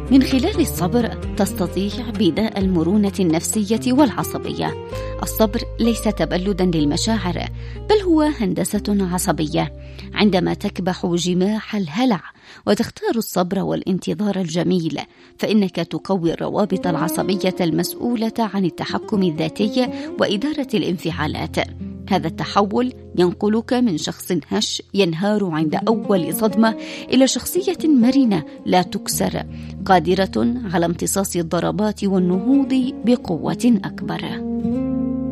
من خلال الصبر تستطيع بناء المرونة النفسية والعصبية. الصبر ليس تبلدا للمشاعر، بل هو هندسة عصبية. عندما تكبح جماح الهلع وتختار الصبر والانتظار الجميل، فإنك تقوي الروابط العصبية المسؤولة عن التحكم الذاتي وإدارة الانفعالات. هذا التحول ينقلك من شخص هش ينهار عند أول صدمة إلى شخصية مرنة لا تكسر، قادرة على امتصاص الضربات والنهوض بقوة أكبر.